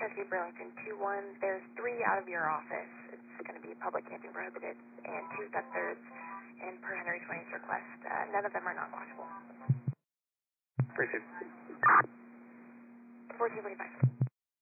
Chesapeake Burlington 2-1. There's 3 out of your office. It's going to be public camping prohibited, and 2 thirds, and per Henry 20th request. None of them are non-watchable. Appreciate it. 1445.